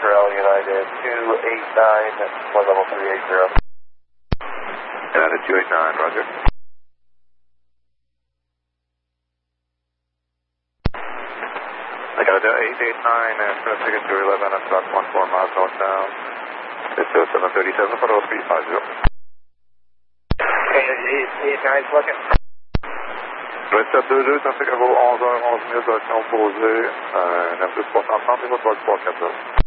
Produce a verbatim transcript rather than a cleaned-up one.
Trail United two eight nine, one level three eight zero. United two eight nine, roger. I got a eight eight nine and traffic two eleven at about one four miles northbound. It's uh, seven thirty-seven for those three five zero. Okay, eight eight nine, looking. sept deux deux, trafic à vos onze heures onze minutes, direction posée, euh, neuf deux trois cent trente et votre vol trois quatre zéro.